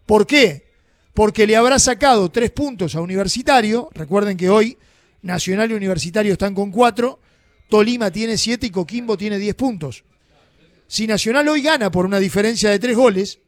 ¿Por qué? Porque le habrá sacado 3 puntos a Universitario. Recuerden que hoy Nacional y Universitario están con 4, Tolima tiene 7 y Coquimbo tiene 10 puntos. Si Nacional hoy gana por una diferencia de 3 goles,